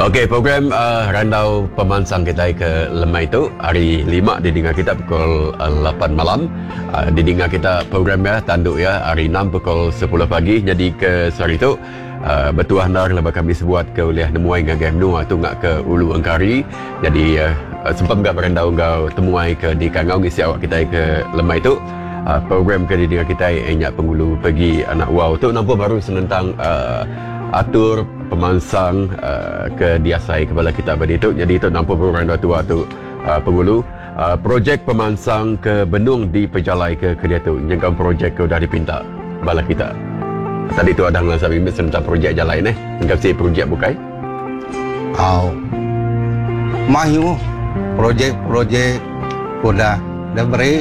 Okey, program Randau Pemansang kita ke Lemai itu hari 5 didengar kita pukul 8 malam. Didengar kita program ya, tanduk ya, hari 6 pukul 10 pagi. Jadi ke hari itu bertuah ndar lepas kami sebuat ke oleh nemuai ngagai menua tu ngak ke Ulu Engkari. Jadi sempat enggak berendau engkau temuai ke di Kangau ngisi awak kita ke Lemai itu. Program ke didengar kita enyak pengulu pergi anak wow tu nampak baru senentang atur pemansang ke diasai kepala kita pada itu. Jadi itu nampak program tua tu pengulu projek pemansang ke Benung di Pejalai ke dia tu jangka projek ke dah dipinta bala kita. Tadi tu ada ngan sabi tentang projek jalan jangka si projek bukai. Mahu projek kuda dah beri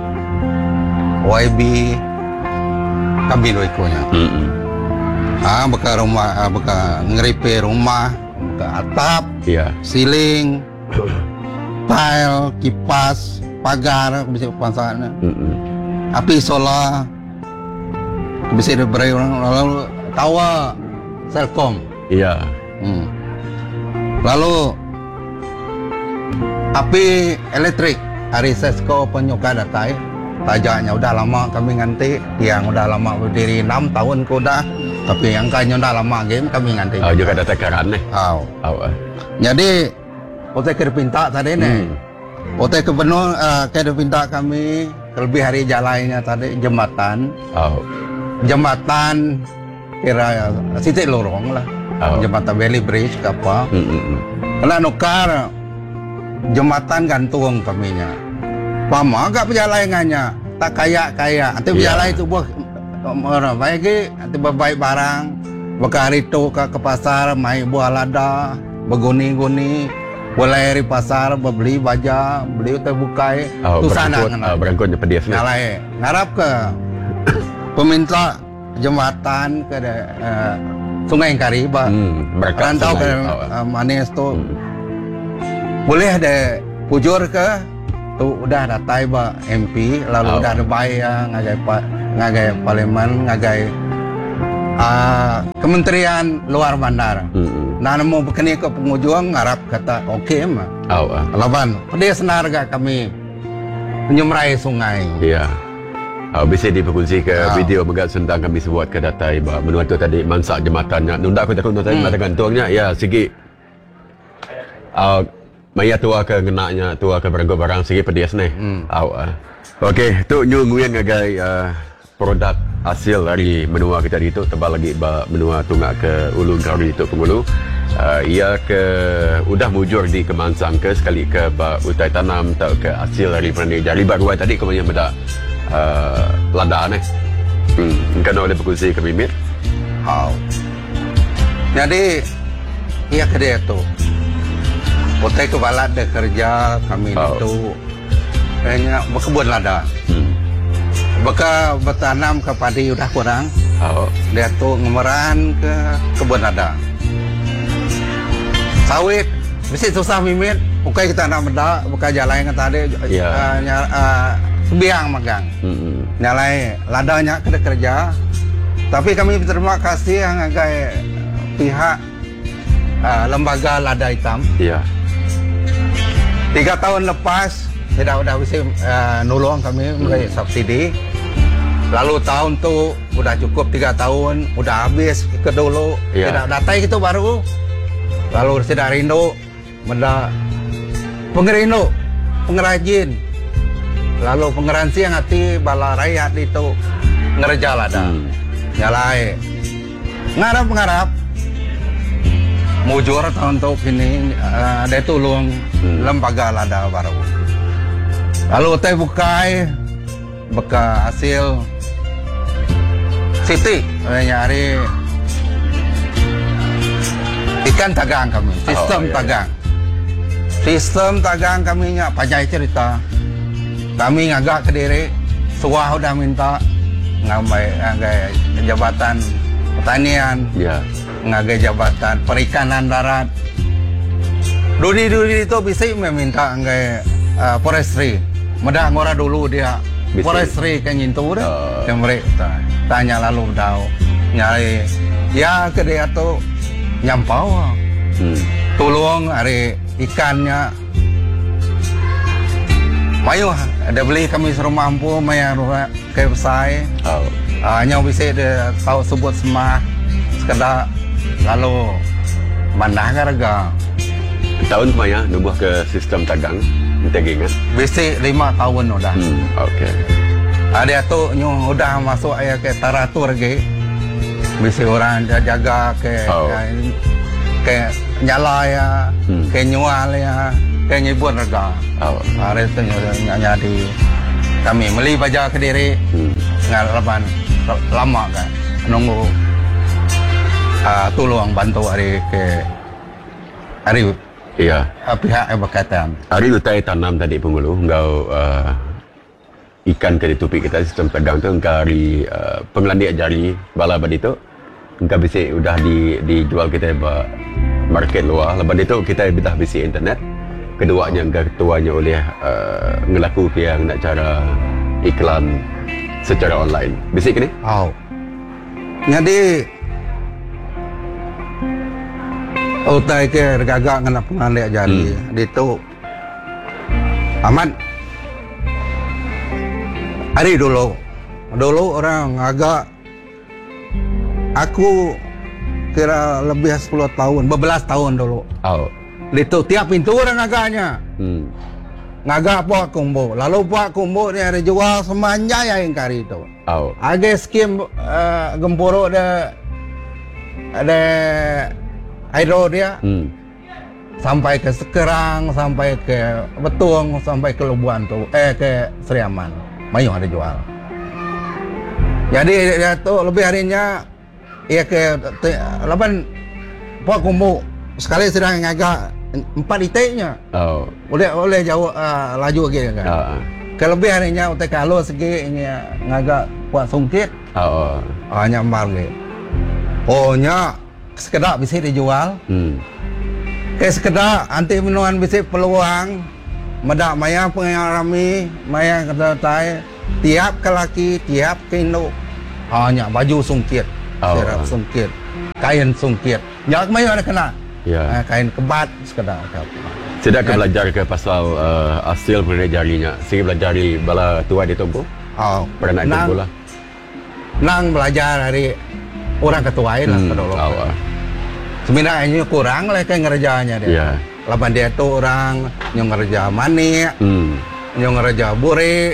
YB kami dua ikonya. Beka rumah, beka ngeripe rumah, beka atap, siling, tile, kipas, pagar, bisa pasangan. Api solar, bisa diberi orang lalu tawa, Selkom. Iya. Lalu api elektrik, hari Sesko penyuka datai. Tajaknya udah lama kami nganti, yang udah lama berdiri 6 tahun ko udah, tapi yang kayaknya udah lama game kami nganti. Juga ada tekaran Jadi otak kerpinta tadi nih. Otak kebenar kerpinta kami lebih hari jalannya tadi jembatan. Jembatan kira sitik lorong lah. Jembatan Valley Bridge ke apa. Karena nukar jembatan gantung kaminya. Pama agak perjalanannya tak kaya. Nanti berjalan itu buat orang baik nanti berbaik barang. Berkari tu ke pasar, mai buah lada, berguni-guni, boleh di pasar, beli baja, beli terbukai. Tu sana kan. Berangkut pedes. Ngalai, ngarap ke peminta jembatan ke Sungai Kariba. Rantau ke Manis tu. Boleh ada pujur ke tu udah datai ba MP lalu udah ada bayar ngagai parlimen ngagai kementerian luar bandar. Nah mau berkini ke penghujung ngarap kata okey mah. Laban dia senar gak kami menyemrai sungai. Iya. Bisa diperkongsi ke video megat sentang kami sebuat ke datai ba menua tu tadi mansak jembatannya. Nunda aku takut tadi mata gantungnya ya segi Maya tua ke ngenaknya, tua ke beranggo barang segi pedes nih. Okey, tu nyunguyan ngagai produk hasil dari menua kita di itu tebal lagi menua tungak ke Ulu Engkari itu pengulu. Ia ke udah mujur di Kemansang ke sekali ke utai tanam atau ke hasil dari perangai jari baru tadi kemudian benda lada nih. Kena oleh berkongsi ke bimit. Jadi ia ke dia tu. Otai ke balat dah kerja kami itu kayaknya berkebun lada. Beka bertanam ke padi udah kurang. Dia tu ngemeran ke kebun lada. Sawit mesti susah mimit. Bukai kita nak benda, buka jalan yang tadi biang magang. Nyalai ladanya kena kerja. Tapi kami berterima kasih yang agak pihak lembaga lada hitam. 3 tahun lepas tidak udah bisa nolong kami memberi subsidi. Lalu tahun tu udah cukup 3 tahun, udah habis ke dulu. Tidak datai itu baru. Lalu tidak rindu, benda pengerino, pengrajin. Lalu pengeransi yang hati bala rakyat itu ngerja lada. Nyalai. Ngarap. Mujur tahun tu kini ada tolong lembaga lada baru. Lalu teh bukai beka hasil Siti nyari ikan tagang kami, sistem tagang kami nya pajai cerita. Kami ngagak ke diri, suah udah minta ngagai jabatan pertanian. Ngagai jabatan perikanan darat. Dudi itu bisa meminta ngagai forestry. Medah ngora dulu dia forestry kan itu dah. Yang mereka tanya lalu tahu nyari ya ke dia tu nyampau. tolong hari ikannya. Mayu ada beli kami serumah mampu mayang ke besai. Hanya bisa dia tahu sebut semah sekedar lalu mana harga. Tahun kemana nubuh ke sistem dagang ingat? Bisa 5 tahun udah. Okey. Ada tu nyu udah masuk ayah ke taratur lagi. Bisa orang jaga ke nyala ya, ke nyual ya. Kayak ngibun harga. Hari itu nyanyi di kami beli baja Kediri ngalaman lama kan nunggu tolong bantu hari ke hari pihak yang berkaitan. Hari utai tanam tadi Pengulu engkau ikan ke topik kita sistem pedagang tu engkau hari pengelandik jari bala badi tu engkau bisa udah dijual kita market luar. Lepas itu kita dah bisa internet. Keduanya ketuanya oleh ngelaku yang nak cara iklan secara online. Bisa ke ni? Jadi utai ke gagak ngena pengalih jari. Itu aman. Hari dulu orang agak aku kira lebih 10 tahun, 12 tahun dulu. Itu tiap pintu orang agaknya. Ngagak Pak Kumbo. Lalu Pak Kumbo ni ada jual semanja yang kari itu. Ada skim gemporo ada aero dia. Sampai ke Sekerang, sampai ke Betung, sampai ke Lubuan tu, ke Seriaman. Mayu ada jual. Jadi dia tu lebih harinya ia ke lapan Pak Kumbo sekali sedang ngagak 4 itiknya. Boleh jauh laju lagi kan. Kelebihannya utek kalau segi ini ngagak kuat sungkit. Hanya embar lagi. Nya sekedar bisa dijual. Kayak sekedar anti minuan bisa peluang. Medak maya pengarami, maya kata tiap kelaki, tiap kino. Hanya baju sungkit. Serap sungkit. Kain sungkit. Jak maya ada kena. Kain kebat sekedar. Tidak ke belajar ke pasal hasil penilai jarinya. Sehingga belajar di bala tua di Tongko? Pernah naik Tongko lah? Nang belajar dari orang ketua lah. Sebenarnya kurang lah kayak ngerjanya dia. Lapan dia tu orang yang ngerja manik, yang ngerja buri.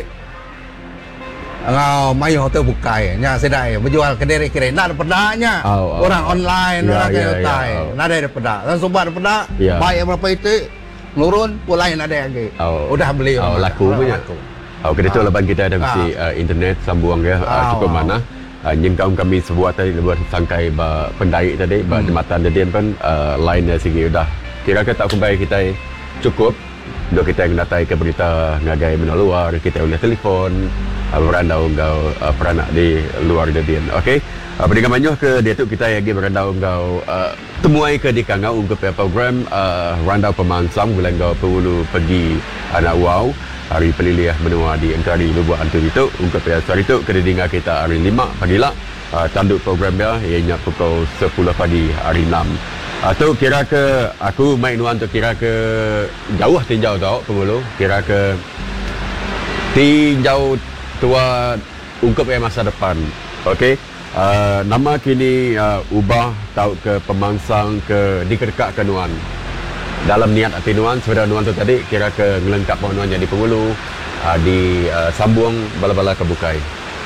Ngau mayu tu bukai nya sedai berjual kediri kira nak ada pedaknya orang online orang kaya nak ada pedak dan sobat pedak baik berapa itu nurun pulai nak ada lagi udah beli laku punya kita tu lepas kita ada mesti internet sambung ya cukup mana nyengkau kami sebuah tadi buat sangkai pendai tadi jembatan tadi pun lainnya segi udah kira tak kembali kita cukup untuk kita yang datai ke berita ngagai mana luar kita boleh telefon berandau engkau peranak di luar Debian. Okey. Dengan banyak ke dia tu kita lagi berandau engkau temuai ke di Kangau untuk program randau pemansam bila engkau perlu pergi anak wow hari pelilih menua di Engkari Lubuk Antu itu untuk hari itu kedinga kita hari 5 pagilah tanduk program dia ianya pukul 10 pagi hari 6. Atau kira ke aku main nuan tu kira ke jauh tinjau tau pengulu kira ke tinjau tua ungkap masa depan. Okey. Nama kini ubah tahu ke pemangsang ke dikedekak ke nuan. Dalam niat hati nuan sebenarnya nuan tu tadi kira ke ngelengkap nuan jadi pengulu di sambung bala-bala kebukai.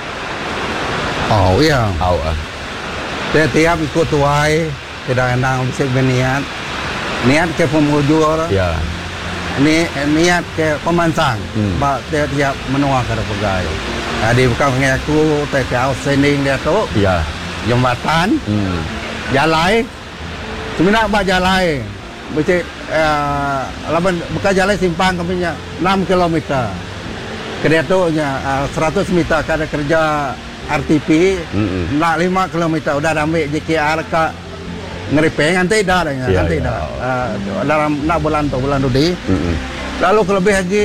Iya. Tiap ikut tuai tidak enak bisa berniat. Niat ke pemujur. Niat ke pemansang. Tiap menua ke pegawai. Di bukan aku TKA sending dia tu. Jembatan. Jalai. Sebenarnya apa jalai? Macam laban bukan jalai simpang kaminya 6 km. Kedua tu 100 meter kada kerja RTP. Nak 5 km udah ambil JKR ke ngeripeng nanti dah nanti dah dalam nak bulan tu di lalu kelebih lagi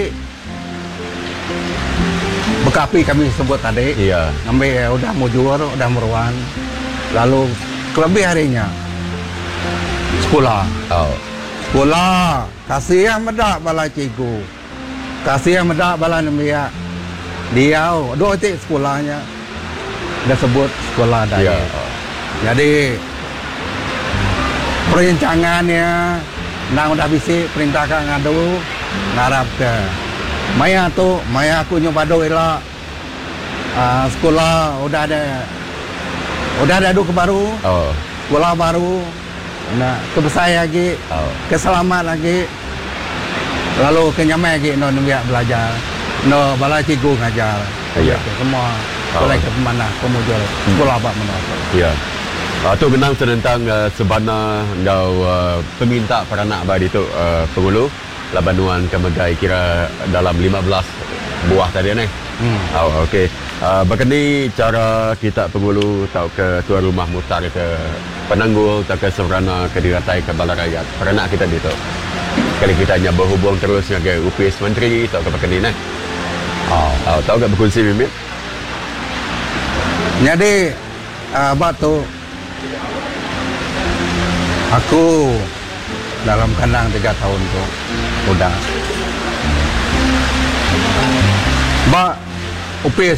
bekapi kami sebut tadi ambil udah mujur udah meruan lalu kelebih harinya sekolah sekolah kasih yang medak bala cikgu, kasih yang medak bala nemia dia dua titik sekolahnya dah sebut sekolah daya. Jadi perencangannya nang udah bisi perintah kang ngadu ngarap ke maya aku nyoba do ila sekolah udah ada duk baru. Sekolah baru nah kebesar lagi keselamat lagi lalu kenyamai lagi no biak belajar no bala cikgu ngajar semua boleh ke mana pemujur sekolah apa mana tu genang tentang sebana ngau peminta peranak badi tu pengulu labanuan kemegai kira dalam 15 buah tadi ni. Okey. Begini cara kita pengulu tau ke tuan rumah mutar ke penanggul tau ke serana ke diratai ke bala rakyat peranak kita di tu. Sekali kita hanya berhubung terus dengan UPS Menteri tau ke begini ni. Tahu tak berkongsi Mimin? Jadi batu aku dalam kandang 3 tahun tu udah UPS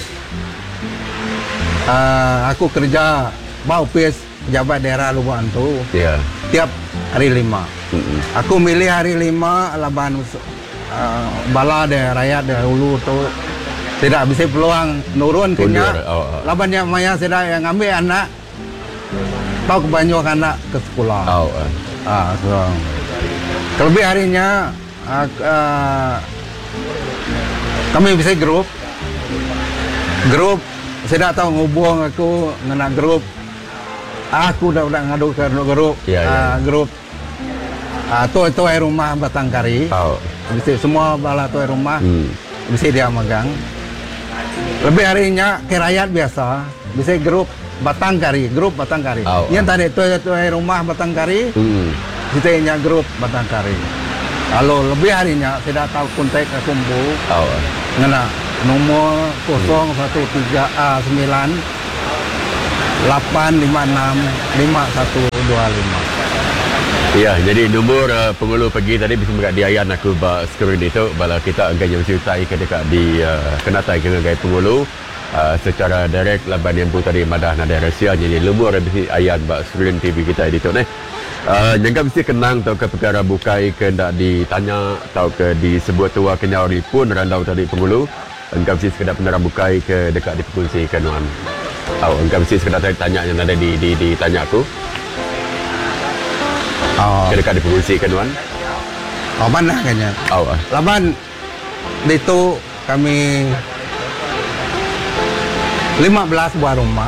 aku kerja UPS pejabat daerah Lubuan tu tiap hari 5 aku milih hari 5 laban bala de rakyat de hulu tu tidak bisa peluang nurun kenya labannya maya tidak yang ambil anak tahu kebanyakan anak ke sekolah. Kelebih harinya kami bisa grup saya tak tahu ngubung aku ngena grup aku dah ngadu ke grup grup tu air rumah Batang Kari bisa semua bala tu air rumah bisa dia magang lebih harinya ke rakyat biasa bisa grup Batang Kari yang tadi tu air rumah Batang Kari kita nya grup Batang Kari lalu lebih harinya saya tahu kontak aku ngena nomor 013 9 856 5125. Ya, jadi nombor pengulu pergi tadi bisa mereka diayan aku bak skrin itu bala kita enggan yang sertai ke dekat di kenatai ke gaya pengulu secara direct laban yang pun tadi madah nada rahsia jadi nombor bisa ayan bak skrin TV kita di tu ni. Jangan mesti kenang tau ke perkara bukai ke ndak ditanya tau ke disebut tua kenyari pun randau tadi pengulu. Engkau mesti sekedar penerang bukai ke dekat di perkongsi kanuan. Engkau mesti sekedar tanya yang ada ditanya aku. Ke dekat di perkongsi kanuan. Mana kayaknya? Laban itu kami 15 buah rumah.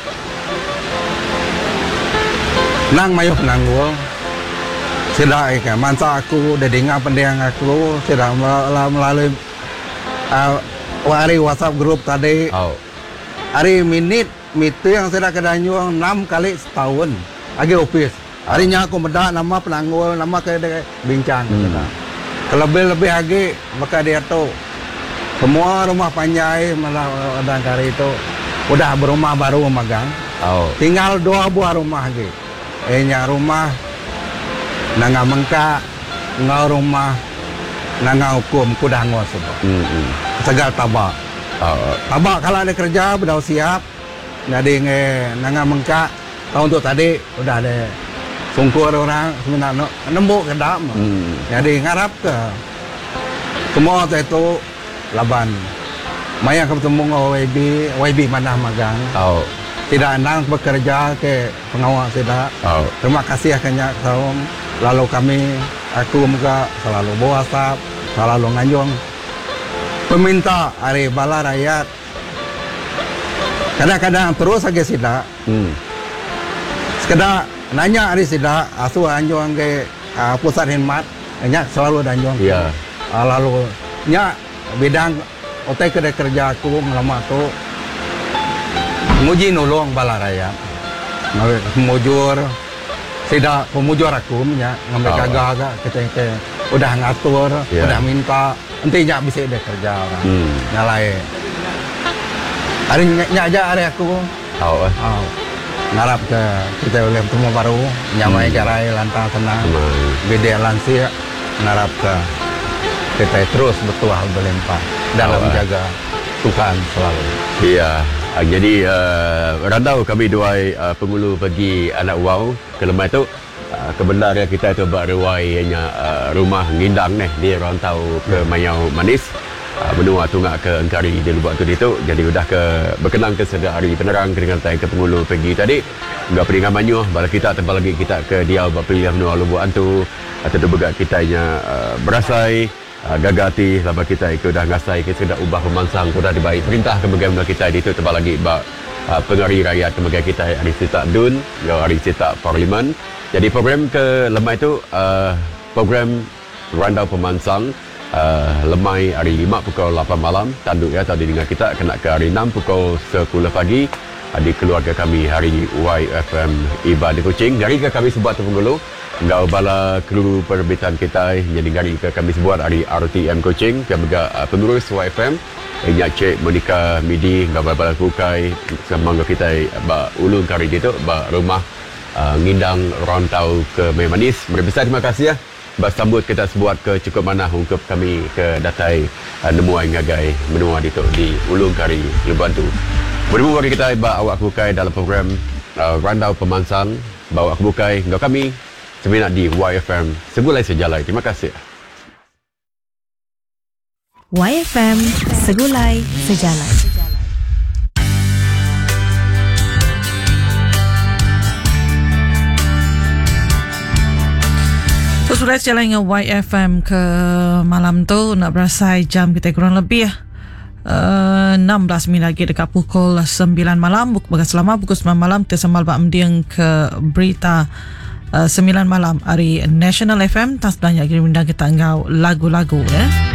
Nang mayuh penanggul. Sudah ikan mansa aku, dah dengar pendiang aku, sudah melalui hari WhatsApp grup tadi. Hari minit meeting yang sudah kedanyuang 6 kali setahun. Lagi office. Harinya aku medak nama penanggul, nama ke bincang. Lebih-lebih lagi maka dia tu semua rumah panjai malah Batang Kari itu udah berumah baru magang. Tinggal 2 buah rumah lagi. Nya rumah nanga mengka ngau rumah nanga hukum kudah ngos segal tabak kalau ada kerja bedau siap jadi nanga mengka tahun tu tadi udah ada sungkur orang sebenarnya nembuk kedam jadi ngarap ke semua itu laban maya ketemu YB mana magang tidak nang bekerja ke pengawal tidak. Terima kasih akhirnya kaum. Lalu aku muka selalu bawa WhatsApp, selalu nganjung. Peminta hari bala rakyat. Kadang-kadang terus aja tidak. Sekedar nanya hari tidak, asuh anjung ke pusat khidmat, nanya selalu anjung. Lalu nya bidang otak kerja aku melama tu. Nguji nolong bala rakyat pemujur tidak pemujur aku ngambil kagak kita udah ngatur udah minta nantinya bisa dia kerja nyalai hari aja hari aku ngarap ke kita oleh temu baru nyamai carai lantang tenang beda lansia ngarap ke kita terus bertuah berlimpah dalam menjaga Tuhan selalu. Iya. Jadi randau kami duai pengulu bagi anak wow ke lemai tu kebenaran kita tu buat ruainya rumah ngindang ni di rantau ke Mayau Manis menua tunggak ke Engkari di lubuk tu itu. Jadi sudah ke berkenang ke sedar hari penerang dengan ke pengulu pergi tadi enggak peringan manyuh bala kita tambah lagi kita ke dia buat pilih menua lubuk antu atau tu begat kitanya berasai gagati sampai kita ikut dah ngasai kita dah ubah pemansang sudah dibaik perintah ke bagaimana kita itu tambah lagi bak pengari rakyat ke bagaimana kita hari Sitak Dun hari Sitak Parlimen. Jadi program ke lemai itu program randau pemansang lemai hari 5 pukul 8 malam tanduk ya tadi dengan kita kena ke hari 6 pukul 10 pagi di keluarga kami hari YFM Iba di Kuching. Dari ke kami sebuat penggulu Ngau bala kru perbitan kita jadi hari ke kami sebuat hari RTM Kuching yang juga pengurus YFM Nyak Cik Monika Midi ngau bala kukai semangga kita ba ulung kari itu ba rumah ngindang rantau ke Mayau Manis. Besar terima kasih ya. Bas sambut kita sebuat ke cukup mana ungkap kami ke datai nemuai ngagai menua di ulung kari Lubantu. Bertemu bagi kita ba awak kukai dalam program randau pemansang bawa aku bukai ngau kami sebenarnya di YFM Segulai Sejalai. Terima kasih. YFM Segulai Sejalai. So, sudah jalan dengan YFM ke malam tu nak berasai jam kita kurang lebih 16 minit lagi dekat pukul 9 malam. Bukan selama pukul 9 malam kita sambal bak mendiang ke berita 9 malam hari National FM. Tak sebenarnya kita undang kita ngau lagu-lagu ya.